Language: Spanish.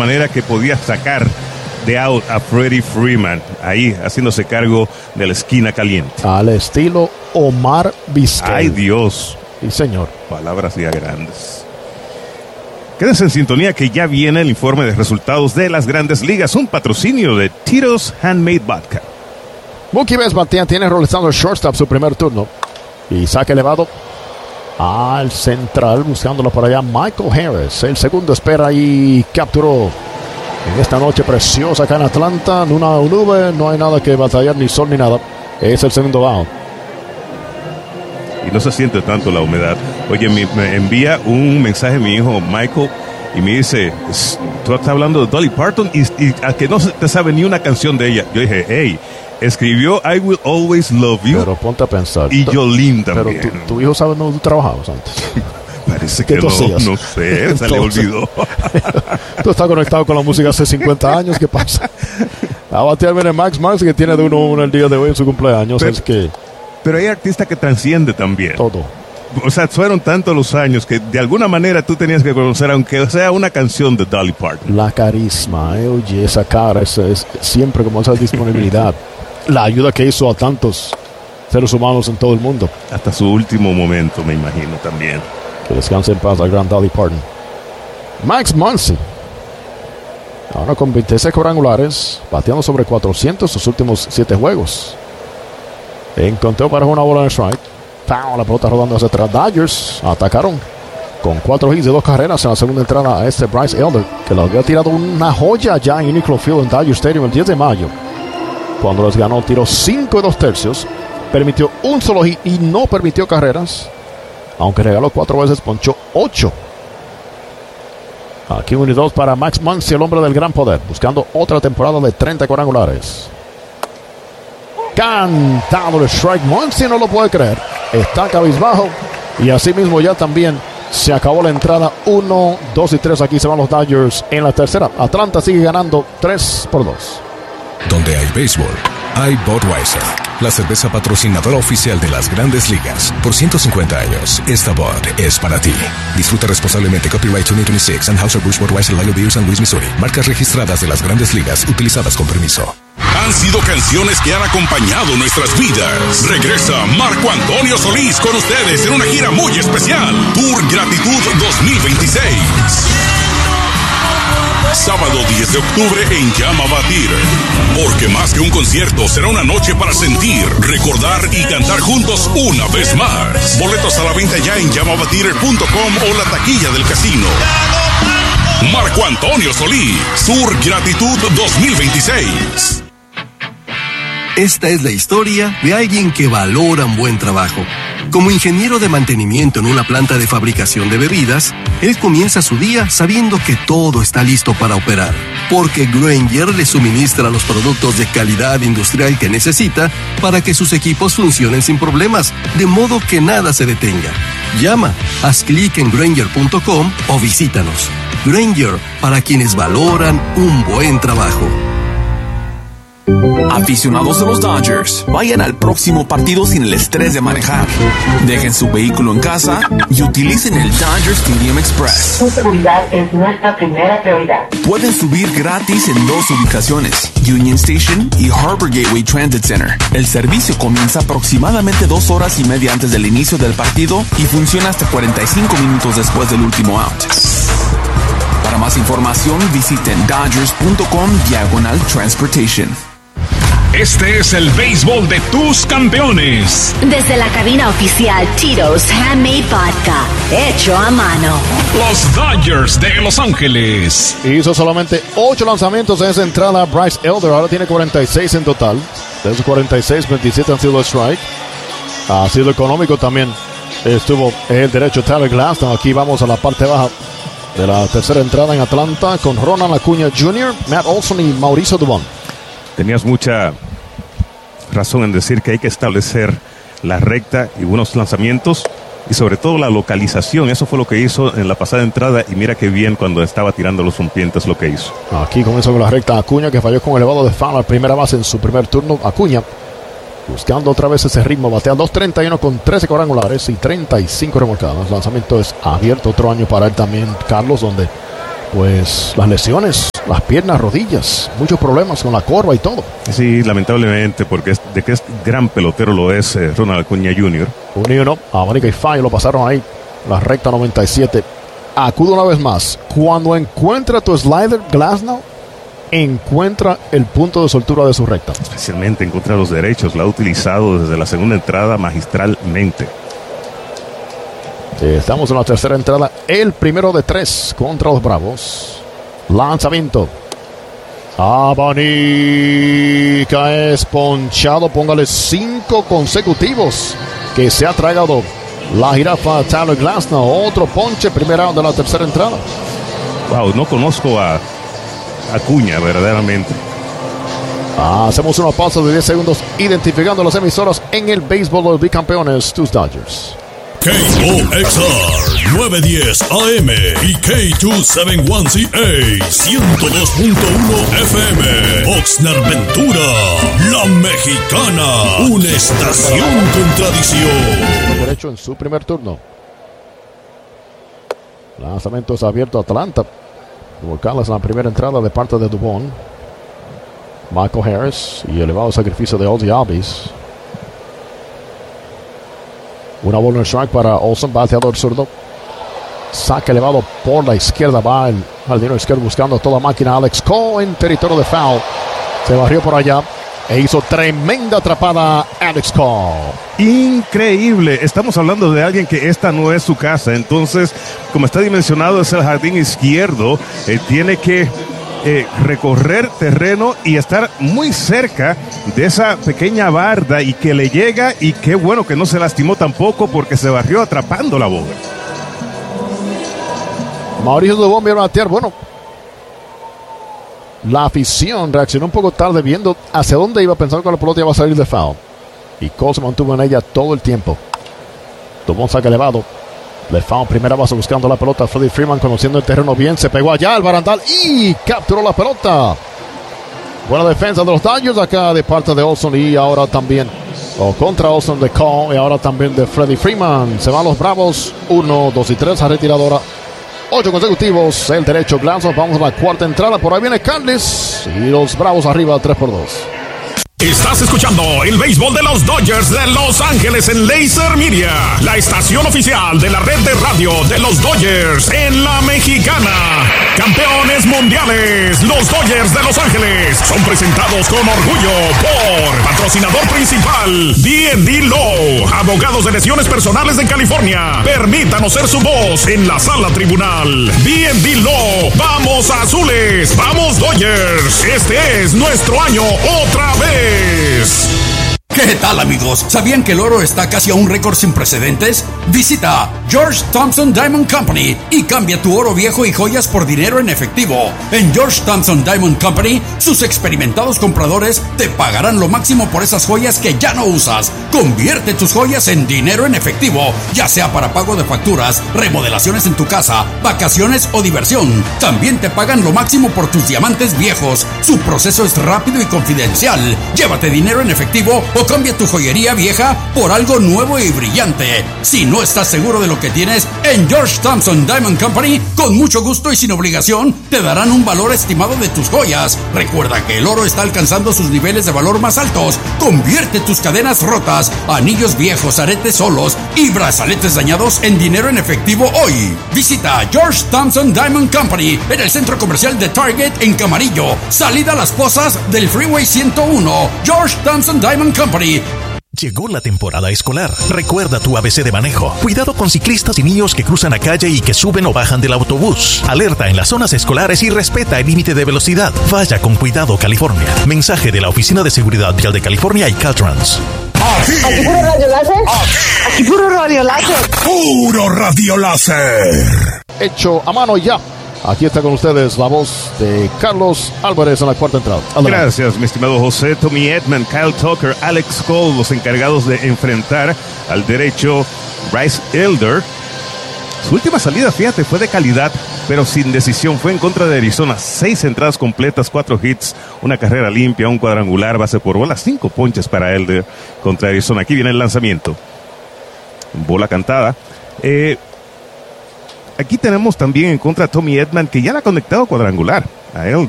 manera que podía sacar de out a Freddie Freeman, ahí haciéndose cargo de la esquina caliente. Al estilo Omar Vizquel. ¡Ay, Dios! Sí, señor. Palabras ya grandes. Quédense en sintonía que ya viene el informe de resultados de las Grandes Ligas, un patrocinio de Tito's Handmade Vodka. Mookie Betts batea, tiene rolezando el shortstop su primer turno. Y saque elevado al central, buscándolo por allá Michael Harris. El segundo espera y capturó. En esta noche preciosa acá en Atlanta, en una nube, no hay nada que batallar, ni sol ni nada. Es el segundo out. Y no se siente tanto la humedad. Oye, me envía un mensaje mi hijo Michael y me dice, tú estás hablando de Dolly Parton y a que no te sabe ni una canción de ella. Yo dije, hey, escribió I Will Always Love You. Pero ponte a pensar. Y Jolene también. Pero tu hijo sabe dónde tú trabajabas antes. Parece que no sé, se le olvidó. Tú estás conectado con la música hace 50 años, ¿qué pasa? A batear viene Max Marks, que tiene de 1-1 el día de hoy en su cumpleaños. Pero hay artistas que trasciende también. Todo. O sea, fueron tantos los años que de alguna manera tú tenías que conocer, aunque sea una canción de Dolly Parton. La carisma, oye, esa cara, es siempre como esa disponibilidad. La ayuda que hizo a tantos seres humanos en todo el mundo. Hasta su último momento, me imagino, también. Que descanse en paz al gran Dolly Parton. Max Muncy, ahora con 26 cuadrangulares, bateando sobre 400 sus últimos 7 juegos. Encontró para una bola en el strike. La pelota rodando hacia atrás. Dodgers atacaron con 4 hits de 2 carreras en la segunda entrada a Bryce Elder, que lo había tirado una joya ya en Uniqlo Field en Dodger Stadium el 10 de mayo. Cuando les ganó, tiró 5 2/3, permitió un solo hit y no permitió carreras. Aunque regaló 4 veces, ponchó 8. Aquí 1-2 para Max Muncy, el hombre del gran poder, buscando otra temporada de 30 cuadrangulares. Cantado el strike. Muncy no lo puede creer. Está cabizbajo. Y así mismo ya también se acabó la entrada. 1, 2 y 3. Aquí se van los Dodgers en la tercera. Atlanta sigue ganando 3-2. Donde hay béisbol, hay Budweiser, la cerveza patrocinadora oficial de las Grandes Ligas. Por 150 años, esta Bud es para ti. Disfruta responsablemente. Copyright 2026 Anheuser-Busch Budweiser Lager Beer St. Louis, Missouri. Marcas registradas de las Grandes Ligas, utilizadas con permiso. Han sido canciones que han acompañado nuestras vidas. Regresa Marco Antonio Solís con ustedes en una gira muy especial. Tour Gratitud 2026. Sábado 10 de octubre en Llama Batir. Porque más que un concierto, será una noche para sentir, recordar y cantar juntos una vez más. Boletos a la venta ya en llamabatir.com o la taquilla del casino. Marco Antonio Solís, Tour Gratitud 2026. Esta es la historia de alguien que valora un buen trabajo. Como ingeniero de mantenimiento en una planta de fabricación de bebidas, él comienza su día sabiendo que todo está listo para operar, porque Grainger le suministra los productos de calidad industrial que necesita para que sus equipos funcionen sin problemas, de modo que nada se detenga. Llama, haz clic en Grainger.com o visítanos. Grainger, para quienes valoran un buen trabajo. Aficionados de los Dodgers, vayan al próximo partido sin el estrés de manejar. Dejen su vehículo en casa y utilicen el Dodger Stadium Express. Su seguridad es nuestra primera prioridad. Pueden subir gratis en 2 ubicaciones, Union Station y Harbor Gateway Transit Center. El servicio comienza aproximadamente 2 horas y media antes del inicio del partido y funciona hasta 45 minutos después del último out. Para más información, visiten dodgers.com/transportation. Este es el béisbol de tus campeones. Desde la cabina oficial Tito's Handmade Vodka, hecho a mano. Los Dodgers de Los Ángeles. Hizo solamente 8 lanzamientos en esa entrada Bryce Elder. Ahora tiene 46 en total. De esos 46, 27 han sido de strike. Ha sido económico también. Estuvo el derecho Tyler Glasnow. Aquí vamos a la parte baja de la tercera entrada en Atlanta con Ronald Acuña Jr., Matt Olson y Mauricio Dubón. Tenías mucha razón en decir que hay que establecer la recta y buenos lanzamientos y sobre todo la localización. Eso fue lo que hizo en la pasada entrada y mira qué bien cuando estaba tirando los zumpientes lo que hizo. Aquí comienza con la recta Acuña, que falló con elevado de foul a primera base en su primer turno. Acuña buscando otra vez ese ritmo, batea 2.31 con 13 cuadrangulares y 35 remolcadas. El lanzamiento es abierto, otro año para él también, Carlos, donde pues las lesiones las piernas, rodillas, muchos problemas con la corva y todo. Sí, lamentablemente, porque de que es gran pelotero lo es Ronald Acuña Jr. 1-1, América y Fine lo pasaron ahí, la recta 97. Acudo una vez más. Cuando encuentra tu slider, Glasnow encuentra el punto de soltura de su recta. Especialmente en contra de los derechos. La ha utilizado desde la segunda entrada magistralmente. Estamos en la tercera entrada. El primero de 3 contra los Bravos. Lanzamiento. Abanica es ponchado. Póngale 5 consecutivos que se ha tragado la jirafa Tyler Glasnow. Otro ponche, primer out de la tercera entrada. Wow, no conozco a Acuña verdaderamente. Hacemos una pausa de 10 segundos identificando las emisoras en el béisbol de los bicampeones, tus Dodgers. KOXR 910 AM y K271CA 102.1 FM. Oxnard Ventura, La Mexicana, una estación con tradición. Derecho en su primer turno. Lanzamientos abierto a Atlanta. Volcarlas en la primera entrada de parte de Dubón. Michael Harris y elevado sacrificio de Ozzie Albies. Una bola en strike para Olson, bateador zurdo. Saque elevado por la izquierda. Va el jardinero izquierdo buscando toda máquina. Alex Cole en territorio de foul. Se barrió por allá e hizo tremenda atrapada Alex Cole. Increíble. Estamos hablando de alguien que esta no es su casa. Entonces, como está dimensionado, es el jardín izquierdo. Tiene que recorrer terreno y estar muy cerca de esa pequeña barda y que le llega, y qué bueno que no se lastimó tampoco porque se barrió atrapando la bola. Mauricio Dubón vieron a batear. Bueno, la afición reaccionó un poco tarde viendo hacia dónde iba, pensando que la pelota iba a salir de foul, y Cole se mantuvo en ella todo el tiempo. Dubón saca elevado. Le foul, primera base buscando la pelota. Freddie Freeman conociendo el terreno bien. Se pegó allá al barandal y capturó la pelota. Buena defensa de los Dodgers acá de parte de Olson y ahora también, contra Olson de Cole y ahora también de Freddie Freeman. Se van los Bravos. 1, 2 y 3. Ha retirado ahora 8 consecutivos. El derecho Glasnow. Vamos a la cuarta entrada. Por ahí viene Carles y los Bravos arriba 3-2. Estás escuchando el béisbol de los Dodgers de Los Ángeles en Laser Media, la estación oficial de la red de radio de los Dodgers en La Mexicana. Campeones mundiales, los Dodgers de Los Ángeles son presentados con orgullo por patrocinador principal D&D Law, abogados de lesiones personales en California. Permítanos ser su voz en la sala tribunal. D&D Law, vamos azules, vamos Dodgers. Este es nuestro año otra vez. ¿Qué tal, amigos? ¿Sabían que el oro está casi a un récord sin precedentes? Visita George Thompson Diamond Company y cambia tu oro viejo y joyas por dinero en efectivo. En George Thompson Diamond Company, sus experimentados compradores te pagarán lo máximo por esas joyas que ya no usas. Convierte tus joyas en dinero en efectivo, ya sea para pago de facturas, remodelaciones en tu casa, vacaciones o diversión. También te pagan lo máximo por tus diamantes viejos. Su proceso es rápido y confidencial. Llévate dinero en efectivo o cambia tu joyería vieja por algo nuevo y brillante. Si no estás seguro de lo que tienes, en George Thompson Diamond Company, con mucho gusto y sin obligación, te darán un valor estimado de tus joyas. Recuerda que el oro está alcanzando sus niveles de valor más altos. Convierte tus cadenas rotas, anillos viejos, aretes solos y brazaletes dañados en dinero en efectivo hoy. Visita George Thompson Diamond Company en el centro comercial de Target en Camarillo, salida a Las Pozas del Freeway 101. George Thompson Diamond Company. Llegó la temporada escolar. Recuerda tu ABC de manejo. Cuidado con ciclistas y niños que cruzan la calle y que suben o bajan del autobús. Alerta en las zonas escolares y respeta el límite de velocidad. Vaya con cuidado, California. Mensaje de la Oficina de Seguridad Vial de California y Caltrans. Aquí puro radio láser. Aquí puro radio láser. Puro radio láser. Hecho a mano ya. Aquí está con ustedes la voz de Carlos Álvarez en la cuarta entrada. Adelante. Gracias, mi estimado José. Tommy Edman, Kyle Tucker, Alex Cole, los encargados de enfrentar al derecho Bryce Elder. Su última salida, fíjate, fue de calidad, pero sin decisión. Fue en contra de Arizona. 6 entradas completas, 4 hits, una carrera limpia, un cuadrangular, base por bola, 5 ponches para Elder contra Arizona. Aquí viene el lanzamiento. Bola cantada. Aquí tenemos también en contra a Tommy Edman, que ya le ha conectado cuadrangular a Elder.